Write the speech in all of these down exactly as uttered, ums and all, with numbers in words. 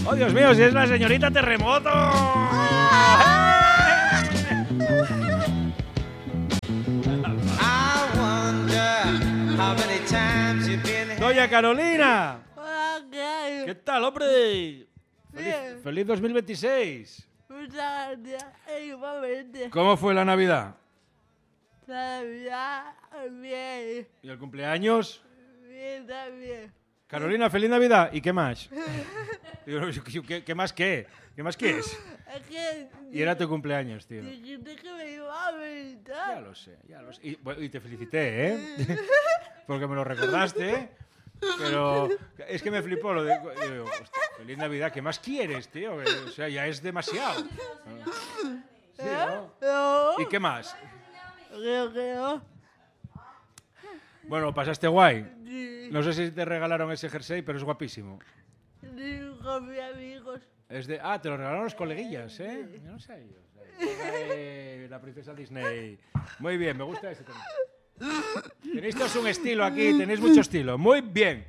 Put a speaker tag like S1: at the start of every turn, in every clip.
S1: ¡Oh, Dios mío, si es la señorita Terremoto! Doña Carolina. ¿Qué tal, hombre? Feliz, feliz dos mil veintiséis.
S2: Muchas gracias, igualmente.
S1: ¿Cómo fue la Navidad?
S2: La Navidad, bien.
S1: ¿Y el cumpleaños?
S2: Bien, también.
S1: Carolina, feliz Navidad. ¿Y qué más? ¿Qué, qué más qué? ¿Qué más qué es?
S2: Es que...
S1: Y era tu cumpleaños, tío.
S2: Dijiste que me iba a visitar.
S1: Ya lo sé, ya lo sé. Y, bueno, y te felicité, ¿eh? Porque me lo recordaste, ¿eh? Pero es que me flipó lo de... Digo, hostia, feliz Navidad, ¿qué más quieres, tío? O sea, ya es demasiado. Sí, ¿no?
S2: No.
S1: ¿Y qué más?
S2: Creo que no.
S1: Bueno, ¿pasaste guay?
S2: Sí.
S1: No sé si te regalaron ese jersey, pero es guapísimo.
S2: Sí, con mis amigos.
S1: Es de... Ah, te lo regalaron los coleguillas, ¿eh? Yo no sé yo. Eh, la princesa Disney. Muy bien, me gusta ese también. Tenéis todos un estilo aquí, tenéis mucho estilo. Muy bien.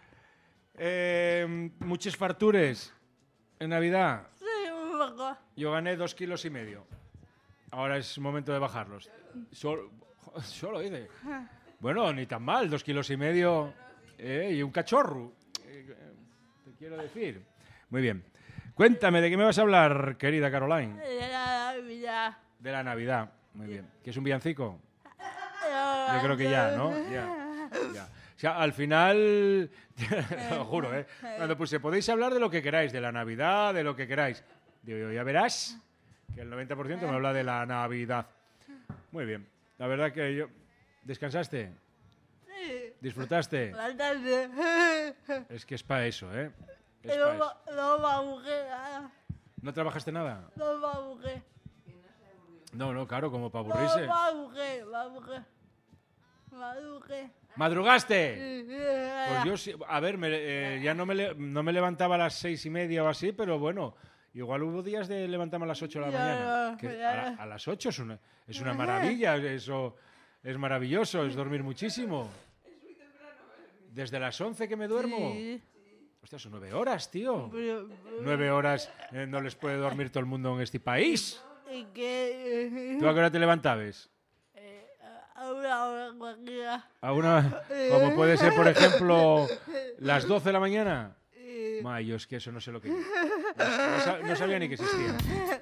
S1: Eh, muchos fartures en Navidad.
S2: Sí, un poco.
S1: Yo gané dos kilos y medio. Ahora es momento de bajarlos. Solo, solo dice. Bueno, ni tan mal, dos kilos y medio eh, y un cachorro. Eh, te quiero decir. Muy bien. Cuéntame, ¿de qué me vas a hablar, querida Caroline?
S2: De la Navidad.
S1: De la Navidad. Muy bien. ¿Qué es un villancico?
S2: Yo
S1: Yo creo que ya, ¿no? Ya, ya. O sea, al final, te lo juro, ¿eh? Cuando puse, podéis hablar de lo que queráis, de la Navidad, de lo que queráis. Digo yo, ya verás que el noventa por ciento me habla de la Navidad. Muy bien. La verdad que yo... ¿Descansaste?
S2: Sí.
S1: ¿Disfrutaste?
S2: La tarde.
S1: Es que es para eso, ¿eh? Es
S2: No
S1: pa' eso.
S2: va- no va a buscar nada.
S1: ¿No trabajaste nada?
S2: No va a buscar.
S1: No, no, claro, como para
S2: No
S1: aburrirse.
S2: va a buscar, va a buscar. Va a buscar.
S1: ¿Madrugaste? Pues yo sí, a ver, me, eh, ya no me, le- no me levantaba a las seis y media o así, pero bueno, igual hubo días de levantarme a las ocho de la
S2: Ya,
S1: mañana. Que
S2: ya.
S1: a, la- a las ocho es una, es una maravilla, eso es maravilloso, es dormir muchísimo. Desde las once que me duermo.
S2: Sí.
S1: Hostia, son nueve horas, tío.
S2: Pero,
S1: Nueve horas eh, no les puede dormir todo el mundo en este país.
S2: ¿y qué?
S1: ¿Tú a qué hora te levantabas?
S2: Eh, a una hora cualquiera.
S1: A una, como puede ser, por ejemplo, las doce de la mañana.
S2: Eh,
S1: Ma, yo es que eso no sé lo que es. No, no sa- no sabía ni que existía.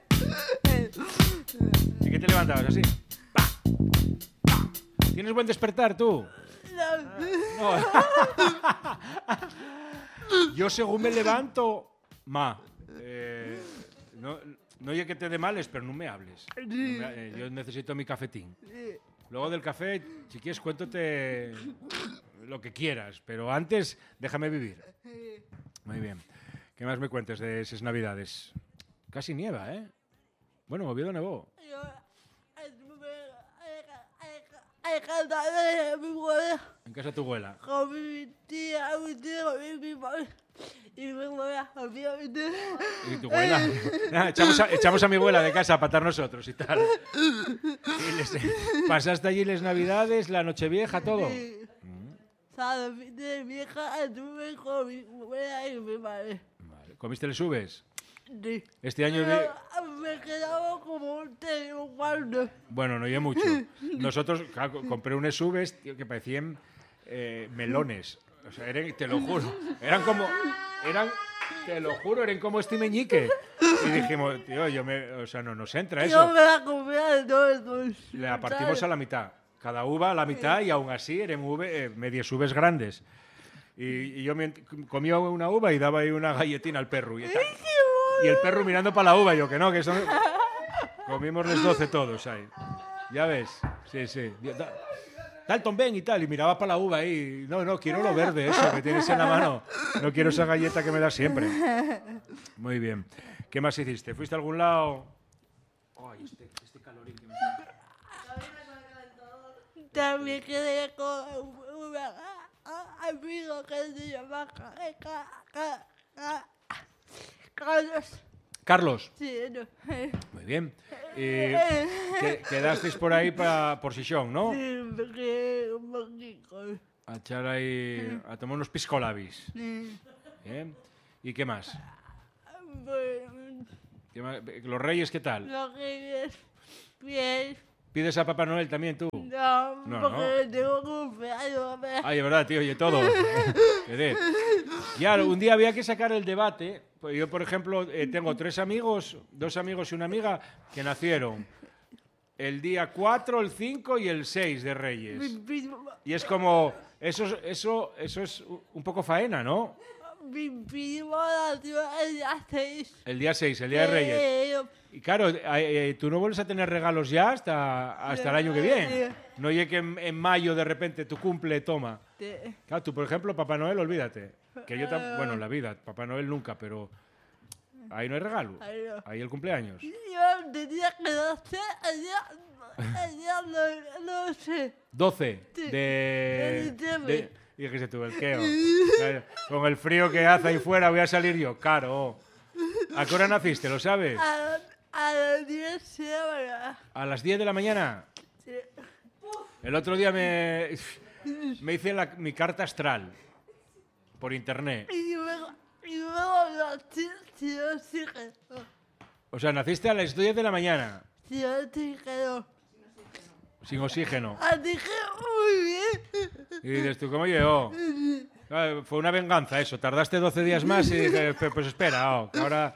S1: ¿Y qué te levantabas así? ¡Pa! ¡Pa! ¿Tienes buen despertar tú?
S2: no.
S1: No. Yo según me levanto, ma, eh, no, no ya que te dé males, pero no me hables. No me- eh, yo necesito mi cafetín. Luego del café, si quieres, cuéntate lo que quieras, pero antes déjame vivir. Muy bien. ¿Qué más me cuentes de esas navidades? Casi nieva, ¿eh? Bueno, Oviedo nevó.
S2: Yo estuve a casa de mi abuela
S1: En casa de tu abuela.
S2: con mi tía, mi tío, mi mi padre y mi abuela, obviamente.
S1: ¿Y tu abuela? Nada, echamos, a, echamos a mi abuela de casa para estar nosotros y tal. Y les- ¿Pasaste allí las navidades, la nochevieja, todo?
S2: Sí. ¿Sabes? De vieja estuve con mi abuela y mi padre.
S1: Vale. ¿Comiste les uvas?
S2: Sí.
S1: Este año... de-
S2: Pero me quedaba como un té un cuarto.
S1: Bueno, no oye mucho. Nosotros claro, co- compré unas uvas tío, que parecían eh, melones. O sea, eran, te lo juro. Eran como... Eran, te lo juro, eran como este meñique. Y dijimos, tío, yo me, o sea, no nos entra
S2: Yo
S1: eso.
S2: me la comía de todos.
S1: La partimos a la mitad. Cada uva a la mitad y aún así eran uve, eh, medias uvas grandes. Y, y yo me, comía una uva y daba ahí una galletina al perro. Y, tal. Y el perro mirando para la uva, yo que no, que son... Comimos los doce todos ahí. Ya ves, sí, sí. Da- Dalton, ven y tal. Y miraba para la uva ahí. No, no, quiero lo verde, eso que tienes en la mano. No quiero esa galleta que me das siempre. Muy bien. ¿Qué más hiciste? ¿Fuiste a algún lado? Ay, este, este calorín que me...
S2: También quedé con un amigo que se llama Ca- Ca- Ca- Ca- Carlos.
S1: Carlos.
S2: Sí, no.
S1: Muy bien. Y que- quedasteis por ahí pa- por Sisión, ¿no?
S2: Sí, me quedé un poquito.
S1: A echar ahí, a tomar unos piscolabis.
S2: Sí.
S1: Bien. ¿Y qué más? ¿Qué más? ¿Los Reyes qué tal?
S2: Los Reyes, bien.
S1: ¿Pides a Papá Noel también tú?
S2: No,
S1: No,
S2: porque tengo cumpleaños. ¿ves?
S1: Ay, es verdad, tío, oye, todo. Joder. Ya, un día había que sacar el debate. Pues yo, por ejemplo, eh, tengo tres amigos, dos amigos y una amiga que nacieron el día cuatro, el cinco y el seis de Reyes.
S2: Mi primo,
S1: Y es como, eso, es- eso, eso es un poco faena, ¿no?
S2: mi primo nació el día seis.
S1: El día seis, el día de Reyes.
S2: Eh,
S1: Y claro, eh, eh, tú no vuelves a tener regalos ya hasta, hasta el año que viene. No llegue que en, en mayo de repente tu cumple, toma.
S2: te-
S1: Claro, tú, por ejemplo, Papá Noel, olvídate. Que yo tam- bueno, en la vida, Papá Noel nunca, pero ahí no hay regalo.
S2: Ay, no.
S1: Ahí el cumpleaños.
S2: Yo tenía que nacer el día, el día no, no sé.
S1: doce
S2: Sí,
S1: de...
S2: de diciembre.
S1: de y dijiste tú, el queo. Claro, con el frío que hace ahí fuera voy a salir yo. Claro. ¿A qué hora naciste, lo sabes?
S2: A, a las diez se llama.
S1: A las diez de la mañana.
S2: Sí.
S1: El otro día me, me hice la- mi carta astral por internet.
S2: Y luego, y luego nací sin oxígeno.
S1: O sea, naciste a las diez de la mañana,
S2: Sin oxígeno.
S1: sin oxígeno.
S2: Así que muy bien.
S1: Y dices tú, ¿cómo llegó? Claro, fue una venganza eso. Tardaste doce días más y dije, "Pe- pues espera, oh, que ahora...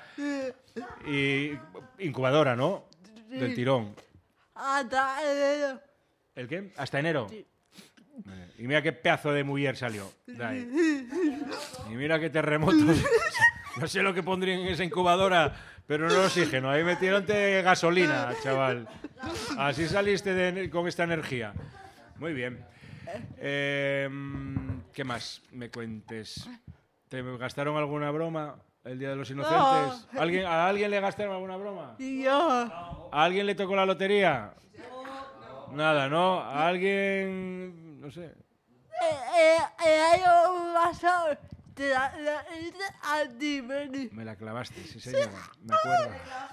S1: Y incubadora, ¿no? Del tirón.
S2: Hasta enero.
S1: ¿El qué? ¿Hasta enero?
S2: Sí.
S1: Eh, Y mira qué pedazo de mujer salió. de ahí. Y mira qué terremotos. No sé lo que pondría en esa incubadora, pero no oxígeno. Ahí metieronte gasolina, chaval. Así saliste de- con esta energía. Muy bien. Eh, ¿Qué más me cuentes? ¿Te gastaron alguna broma el Día de los Inocentes? ¿Alguien, ¿A alguien le gastaron alguna broma?
S2: Y yo.
S1: ¿A alguien le tocó la lotería? Nada, ¿no? ¿A alguien...? No sé.
S2: Eh, eh, el año pasado te la, la hice a ti, Benny.
S1: Me la clavaste, sí, señora. Me acuerdo.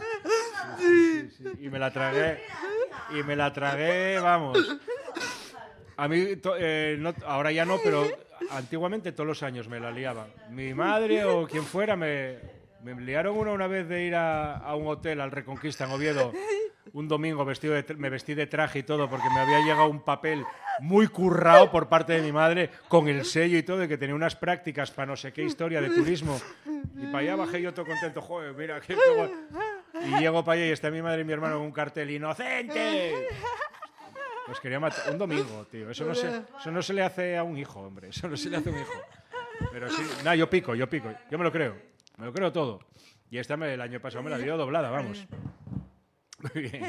S1: Sí, sí, sí. Y me la tragué. Y me la tragué, vamos. A mí, to- eh, no- ahora ya no, pero antiguamente todos los años me la liaban. Mi madre o quien fuera me, me liaron una una vez de ir a, a un hotel, al Reconquista, en Oviedo, un domingo vestido de, tra- me vestí de traje y todo porque me había llegado un papel muy currado por parte de mi madre con el sello y todo, de que tenía unas prácticas para no sé qué historia de turismo. Y para allá bajé yo todo contento, joder, mira, qué, qué guay. Y llego para allá y está mi madre y mi hermano con un cartel, ¡inocente! Pues quería matar. Un domingo, tío. Eso no, se, eso no se le hace a un hijo, hombre. Eso no se le hace a un hijo. Pero sí. Nada, yo pico, yo pico. Yo me lo creo. Me lo creo todo. Y esta me- el año pasado me la dio doblada, vamos. Muy bien.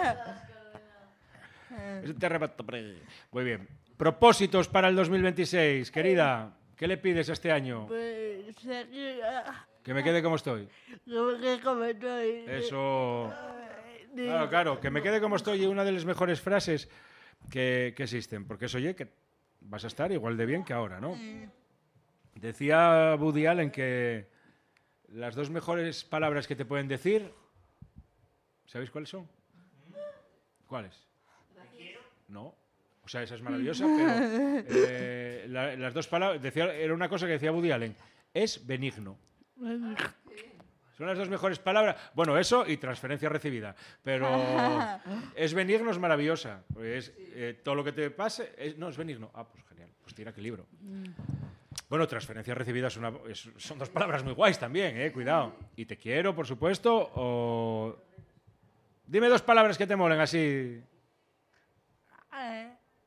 S1: Es un terremoto. Muy bien. Propósitos para el dos mil veintiséis, querida. ¿Qué le pides este año?
S2: Pues seguir. ah,
S1: Que me quede como estoy.
S2: Como que comentó. y-
S1: Eso.
S2: y-
S1: Claro, claro, que me quede como estoy es una de las mejores frases que, que existen, porque eso oye que vas a estar igual de bien que ahora, ¿no? Decía Woody Allen que las dos mejores palabras que te pueden decir, ¿sabéis cuáles son? ¿Cuáles? No. O sea, esa es maravillosa, pero eh, la- las dos palabras, decía, era una cosa que decía Woody Allen, es benigno. Son las dos mejores palabras. Bueno, eso y transferencia recibida. Pero es benigno, es maravillosa. Es, eh, todo lo que te pase... es- no, es benigno. Ah, pues genial. Pues tira, qué libro. Bueno, transferencia recibida es una, es- son dos palabras muy guays también, eh. Cuidado. Y te quiero, por supuesto, o... Dime dos palabras que te molen así.
S2: Eh,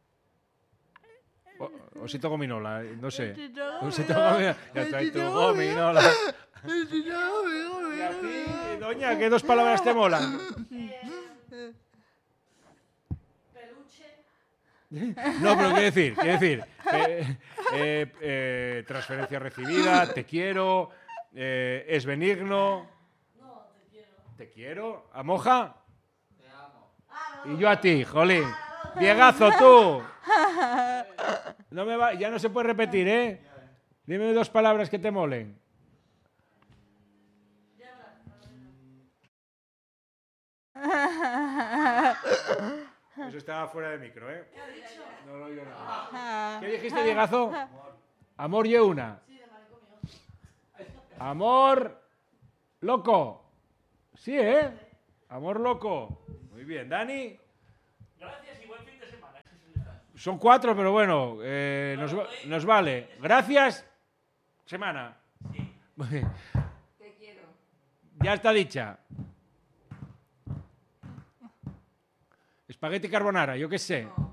S1: O, osito gominola, eh, no sé.
S2: Osito
S1: Osito
S2: gominola.
S1: gominola. Ya está ahí tu
S2: Osito
S1: gominola.
S2: no,
S1: Y a ti, doña, ¿qué dos palabras te molan? No, pero quiero decir, quiero decir, eh, eh, eh, transferencia recibida, te quiero, eh, es benigno. No, te quiero. ¿Te quiero? ¿A Moja? Te amo. Y yo a ti, jolín. Diegazo, tú. No me va, ya no se puede repetir, ¿eh? Dime dos palabras que te molen. Eso estaba fuera de micro, ¿eh? No lo oigo nada. ¿Qué dijiste, Diegazo? Amor y una. Amor loco. Sí, ¿eh? Amor loco. Muy bien. Dani.
S3: Gracias y buen fin de semana.
S1: Son cuatro, pero bueno, eh, nos, va- nos vale. Gracias. Semana.
S3: Sí.
S2: Te quiero.
S1: Ya está dicha. Espagueti carbonara, yo qué sé.